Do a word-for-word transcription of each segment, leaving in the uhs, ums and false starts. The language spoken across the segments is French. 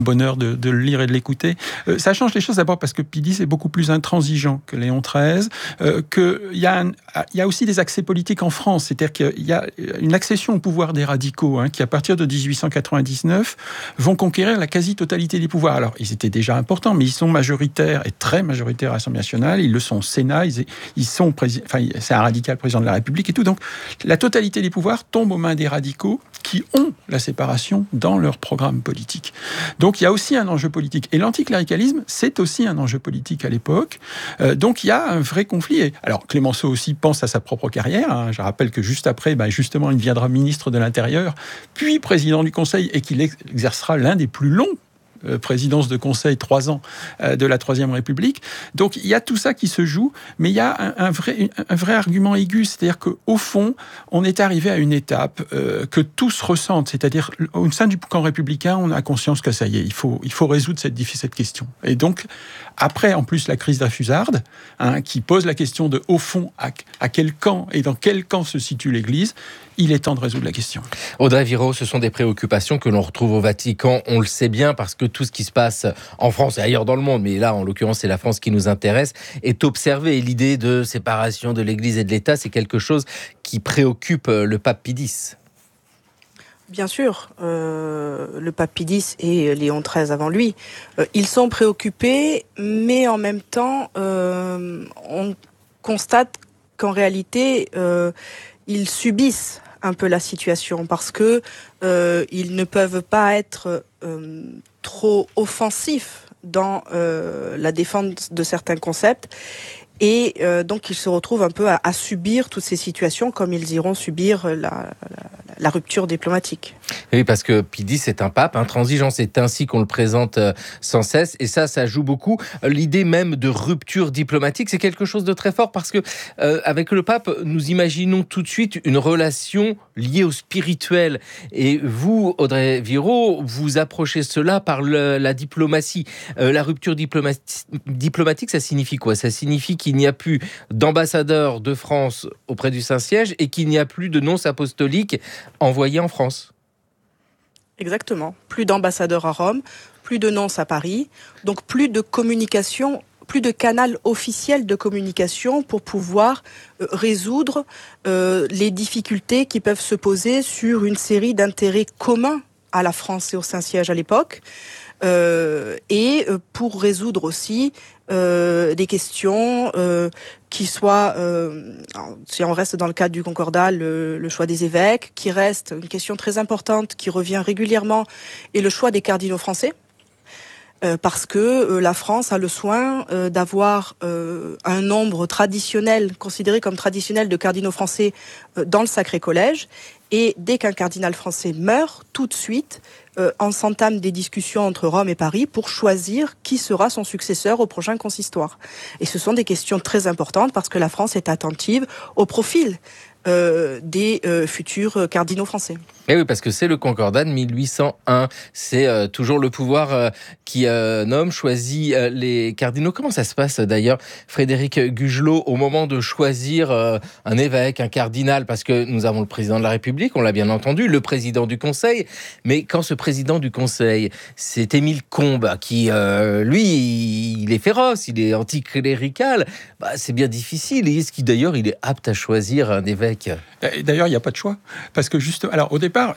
bonheur de, de le lire et de l'écouter. Euh, ça change les choses d'abord parce que Pie X est beaucoup plus intransigeant que Léon treize, euh, qu'il y, y a aussi des accès politiques en France, c'est-à-dire qu'il y a une accession au pouvoir des radicaux hein, qui, à partir de dix-huit cent quatre-vingt-dix-neuf, vont conquérir la quasi-totalité des pouvoirs. Alors, ils étaient déjà importants, mais ils sont majoritaires et très majoritaires à l'Assemblée nationale, ils le sont au Sénat, ils, ils sont prési- enfin, c'est un radical président de la République et tout. Donc, la totalité des pouvoirs tombe aux mains des radicaux qui ont la séparation dans leur programme politique. Donc il y a aussi un enjeu politique. Et l'anticléricalisme, c'est aussi un enjeu politique à l'époque. Euh, donc il y a un vrai conflit. Alors Clémenceau aussi pense à sa propre carrière. Hein. Je rappelle que juste après, ben, justement, il deviendra ministre de l'Intérieur, puis président du Conseil, et qu'il exercera l'un des plus longs Euh, présidence de conseil, trois ans euh, de la Troisième République. Donc il y a tout ça qui se joue, mais il y a un, un, vrai, un vrai argument aigu, c'est-à-dire qu'au fond, on est arrivé à une étape euh, que tous ressentent, c'est-à-dire au sein du camp républicain, on a conscience que ça y est, il faut, il faut résoudre cette, cette question. Et donc, après, en plus, la crise d'Affusarde, hein, qui pose la question de, au fond, à, à quel camp et dans quel camp se situe l'Église, il est temps de résoudre la question. Audrey Viraud, ce sont des préoccupations que l'on retrouve au Vatican, on le sait bien, parce que tout ce qui se passe en France et ailleurs dans le monde, mais là, en l'occurrence, c'est la France qui nous intéresse, est observé. Et l'idée de séparation de l'Église et de l'État, c'est quelque chose qui préoccupe le pape Pie X. Bien sûr, euh, le pape Pie X et Léon treize avant lui, euh, ils sont préoccupés, mais en même temps, euh, on constate qu'en réalité, euh, ils subissent un peu la situation parce que euh, ils ne peuvent pas être euh, trop offensifs dans euh, la défense de certains concepts. Et euh, donc, ils se retrouvent un peu à, à subir toutes ces situations comme ils iront subir la, la, la rupture diplomatique. Oui, parce que Pie X est un pape intransigeant, c'est ainsi qu'on le présente sans cesse. Et ça, ça joue beaucoup. L'idée même de rupture diplomatique, c'est quelque chose de très fort parce que euh, avec le pape, nous imaginons tout de suite une relation liée au spirituel. Et vous, Audrey Viraud, vous approchez cela par le, la diplomatie. Euh, la rupture diplomati- diplomatique, ça signifie quoi ? Ça signifie qu'il n'y a plus d'ambassadeur de France auprès du Saint-Siège et qu'il n'y a plus de nonces apostoliques envoyés en France. Exactement. Plus d'ambassadeurs à Rome, plus de nonces à Paris, donc plus de communication, plus de canal officiel de communication pour pouvoir euh, résoudre euh, les difficultés qui peuvent se poser sur une série d'intérêts communs à la France et au Saint-Siège à l'époque, euh, et euh, pour résoudre aussi euh, des questions euh, qui soient, euh, si on reste dans le cadre du Concordat, le, le choix des évêques, qui reste une question très importante qui revient régulièrement, et le choix des cardinaux français. Euh, parce que euh, la France a le soin euh, d'avoir euh, un nombre traditionnel, considéré comme traditionnel, de cardinaux français euh, dans le Sacré Collège. Et dès qu'un cardinal français meurt, tout de suite, euh, on s'entame des discussions entre Rome et Paris pour choisir qui sera son successeur au prochain consistoire. Et ce sont des questions très importantes parce que la France est attentive au profil Euh, des euh, futurs cardinaux français. Et oui, parce que c'est le Concordat de mille huit cent un. C'est euh, toujours le pouvoir euh, qui euh, nomme, choisit euh, les cardinaux. Comment ça se passe d'ailleurs, Frédéric Gugelot, au moment de choisir euh, un évêque, un cardinal? Parce que nous avons le président de la République, on l'a bien entendu, le président du Conseil. Mais quand ce président du Conseil, c'est Émile Combes, qui, euh, lui, il est féroce, il est anticlérical, bah, c'est bien difficile. Et est-ce qu'il, d'ailleurs, il est apte à choisir un évêque? D'ailleurs, il n'y a pas de choix. Parce que juste, alors, au départ,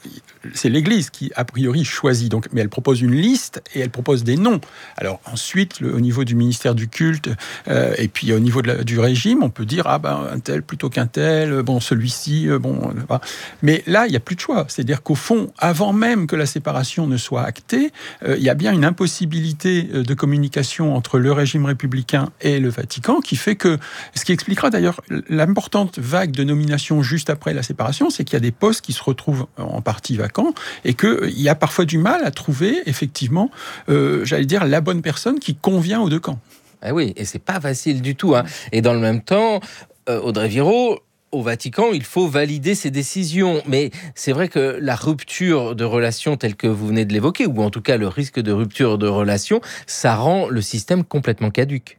c'est l'Église qui, a priori, choisit. Donc, mais elle propose une liste et elle propose des noms. Alors, ensuite, le, au niveau du ministère du culte euh, et puis au niveau de la, du régime, on peut dire, ah ben, un tel plutôt qu'un tel, bon, celui-ci, euh, bon. Euh, mais là, il n'y a plus de choix. C'est-à-dire qu'au fond, avant même que la séparation ne soit actée, euh, il y a bien une impossibilité de communication entre le régime républicain et le Vatican qui fait que, ce qui expliquera d'ailleurs l'importante vague de nomination juste après la séparation, c'est qu'il y a des postes qui se retrouvent en partie vacants et qu'il y a parfois du mal à trouver, effectivement, euh, j'allais dire, la bonne personne qui convient aux deux camps. Ah oui, et c'est pas facile du tout. Hein. Et dans le même temps, euh, Audrey Viraud, au Vatican, il faut valider ces décisions. Mais c'est vrai que la rupture de relations telle que vous venez de l'évoquer, ou en tout cas le risque de rupture de relations, ça rend le système complètement caduque.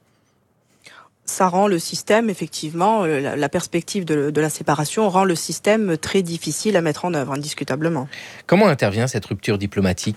Ça rend le système, effectivement, la, la perspective de, de la séparation rend le système très difficile à mettre en œuvre, indiscutablement. Comment intervient cette rupture diplomatique ?